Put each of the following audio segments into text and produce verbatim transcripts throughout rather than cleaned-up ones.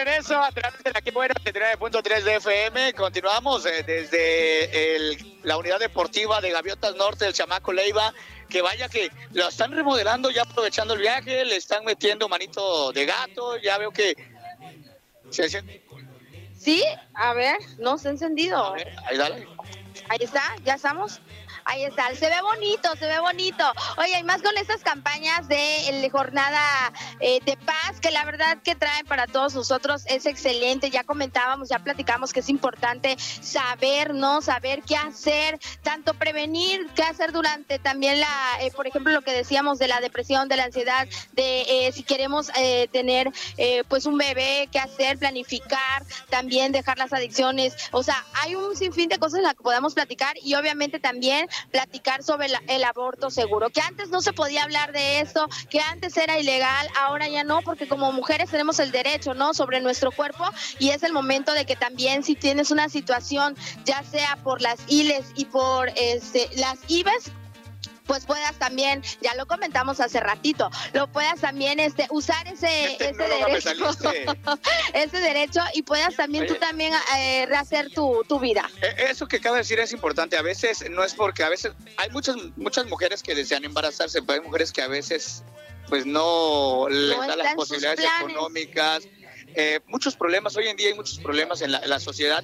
regreso a través de la que buena ochenta y nueve punto tres de F M. Continuamos eh, desde el, la unidad deportiva de Gaviotas Norte del Chamaco Leiva, que vaya que lo están remodelando, ya aprovechando el viaje, le están metiendo manito de gato, ya veo que se siente. Sí, a ver, no se ha encendido. A ver, ahí dale. Ahí está, ya estamos. Ahí está, se ve bonito, se ve bonito. Oye, y más con estas campañas de la jornada eh, de paz, que la verdad que traen para todos nosotros es excelente. Ya comentábamos, ya platicamos que es importante saber, ¿no? Saber qué hacer, tanto prevenir, qué hacer durante también la, eh, por ejemplo, lo que decíamos de la depresión, de la ansiedad, de eh, si queremos eh, tener eh, pues un bebé, qué hacer, planificar, también dejar las adicciones. O sea, hay un sinfín de cosas en las que podemos platicar y obviamente también platicar sobre la, el aborto seguro, que antes no se podía hablar de esto, que antes era ilegal, ahora ya no, porque como mujeres tenemos el derecho, ¿no?, sobre nuestro cuerpo, y es el momento de que también si tienes una situación, ya sea por las I L E S y por este, las I V E S, pues puedas también, ya lo comentamos hace ratito, lo puedas también este usar ese, ese derecho, ese derecho y puedas también Oye, tú también eh, rehacer tu, tu vida. Eso que acaba de decir es importante. A veces no es porque a veces hay muchas muchas mujeres que desean embarazarse, pero hay mujeres que a veces pues no les no da las posibilidades económicas, eh, muchos problemas. Hoy en día hay muchos problemas en la, en la sociedad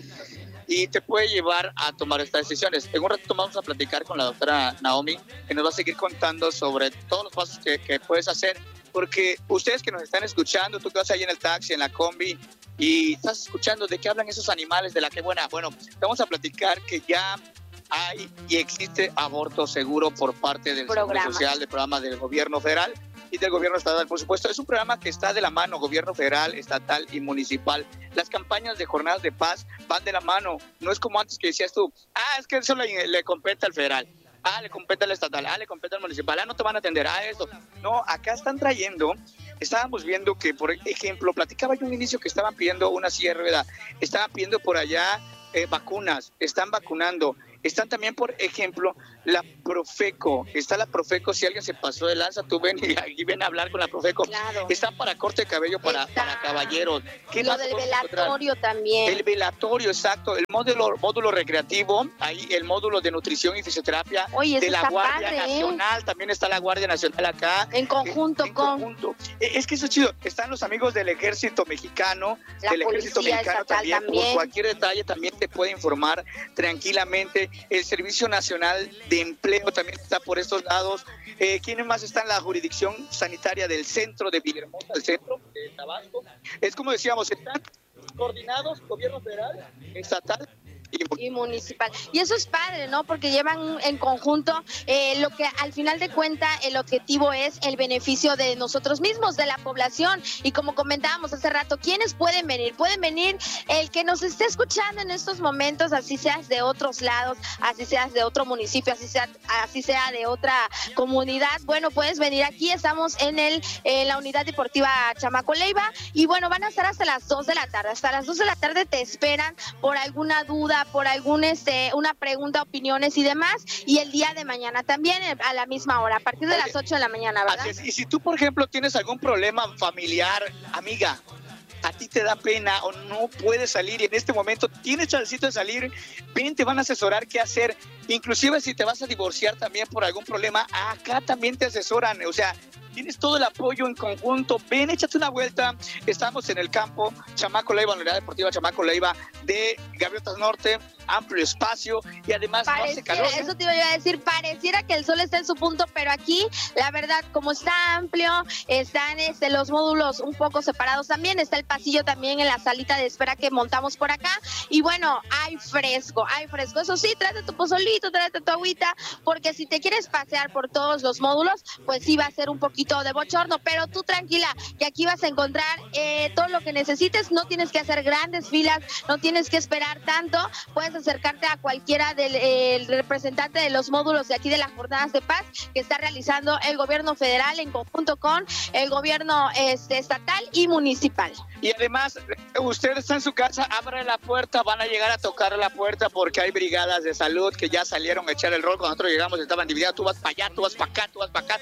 y te puede llevar a tomar estas decisiones. En un rato vamos a platicar con la doctora Naomi, que nos va a seguir contando sobre todos los pasos que, que puedes hacer, porque ustedes que nos están escuchando, tú que vas ahí en el taxi, en la combi, y estás escuchando de qué hablan esos animales, de la que buena, bueno, vamos a platicar que ya hay y existe aborto seguro por parte del Seguro Social, del programa del gobierno federal y del gobierno estatal, por supuesto. Es un programa que está de la mano, gobierno federal, estatal y municipal. Las campañas de jornadas de paz van de la mano. No es como antes que decías tú, ah, es que eso le, le compete al federal, ah, le compete al estatal, ah, le compete al municipal, ah, no te van a atender, ah, esto. No, acá están trayendo, estábamos viendo que, por ejemplo, platicaba yo un inicio que estaban pidiendo una silla de rueda, estaban pidiendo por allá eh, vacunas, están vacunando. Están también, por ejemplo, la Profeco. Está la Profeco, si alguien se pasó de lanza, tú ven y aquí ven a hablar con la Profeco. Claro. Está para corte de cabello para, para caballeros. ¿Qué Lo del velatorio encontrar? También. El velatorio, exacto. El módulo, módulo recreativo, ahí el módulo de nutrición y fisioterapia. Oye, de la Guardia padre, Nacional, ¿eh? También está la Guardia Nacional acá. En conjunto en, en con... Conjunto. Es que eso es chido. Están los amigos del Ejército Mexicano, la del Ejército Mexicano también, también. Por cualquier detalle también te puede informar tranquilamente. El Servicio Nacional de Empleo también está por estos lados. Eh, ¿Quiénes más están en la jurisdicción sanitaria del centro de Villahermosa, el centro de Tabasco? Es como decíamos, están coordinados gobierno federal, estatal y municipal. Y eso es padre, ¿no? Porque llevan en conjunto eh, lo que al final de cuenta el objetivo es el beneficio de nosotros mismos, de la población. Y como comentábamos hace rato, ¿quiénes pueden venir? Pueden venir el que nos esté escuchando en estos momentos, así seas de otros lados, así seas de otro municipio, así sea, así sea de otra comunidad. Bueno, puedes venir aquí. Estamos en el en la unidad deportiva Chamaco Leiva y bueno, van a estar hasta las dos de la tarde. Hasta las dos de la tarde te esperan por alguna duda, por algún este una pregunta, opiniones y demás, y el día de mañana también a la misma hora, a partir de Oye, las ocho de la mañana, ¿verdad? Así es. Y si tú, por ejemplo, tienes algún problema familiar, amiga, a ti te da pena o no puedes salir y en este momento tienes chancito de salir, ven, te van a asesorar qué hacer, inclusive si te vas a divorciar también por algún problema, acá también te asesoran, o sea, tienes todo el apoyo en conjunto. Ven, échate una vuelta. Estamos en el campo Chamaco Leiva, la unidad deportiva Chamaco Leiva de Gaviotas Norte, amplio espacio y además no hace calor. Eso te iba a decir, pareciera que el sol está en su punto, pero aquí, la verdad, como está amplio, están este, los módulos un poco separados también, está el pasillo también en la salita de espera que montamos por acá, y bueno, hay fresco, hay fresco. Eso sí, tráete tu pozolito, tráete tu agüita, porque si te quieres pasear por todos los módulos, pues sí va a ser un poquito de bochorno, pero tú tranquila, que aquí vas a encontrar eh, todo lo que necesites, no tienes que hacer grandes filas, no tienes que esperar tanto, puedes acercarte a cualquiera del el representante de los módulos de aquí de las jornadas de paz que está realizando el gobierno federal en conjunto con el gobierno este, estatal y municipal. Y además, usted está en su casa, abre la puerta, van a llegar a tocar la puerta porque hay brigadas de salud que ya salieron a echar el rol. Cuando nosotros llegamos estaban divididas, tú vas para allá, tú vas para acá, tú vas para acá, tú vas...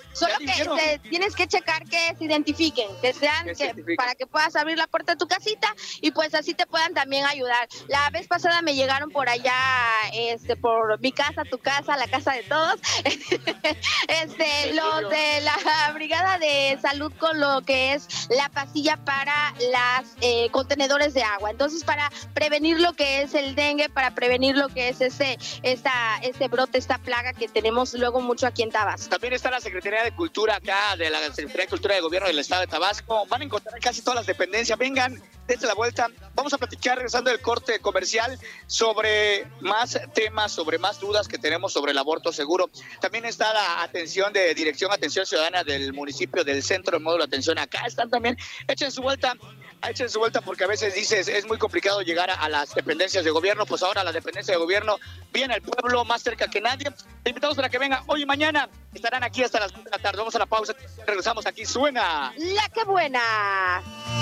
Solo que te, tienes que checar que se identifiquen, que sean, que, que para que puedas abrir la puerta de tu casita y pues así te puedan también ayudar. La vez pasada me llegaron por allá, este, por mi casa, tu casa, la casa de todos, este, los de la Brigada de Salud con lo que es la pastilla para las eh, contenedores de agua. Entonces, para prevenir lo que es el dengue, para prevenir lo que es ese, esta, este brote, esta plaga que tenemos luego mucho aquí en Tabasco. También está la Secretaría de Cultura acá, de la Secretaría de Cultura de Gobierno del Estado de Tabasco. Van a encontrar casi todas las dependencias. Vengan, dense la vuelta. Vamos a platicar, regresando del corte comercial, sobre más temas, sobre más dudas que tenemos sobre el aborto seguro. También está la atención de Dirección Atención Ciudadana del municipio del Centro de Módulo de Atención. Acá están también. Echen su vuelta. Echen su vuelta porque a veces dices es muy complicado llegar a, a las dependencias de gobierno. Pues ahora la dependencia de gobierno viene al pueblo más cerca que nadie. Te invitamos para que vengan hoy y mañana. Estarán aquí hasta las dos de la tarde. Vamos a la pausa. Regresamos aquí. Suena La que buena.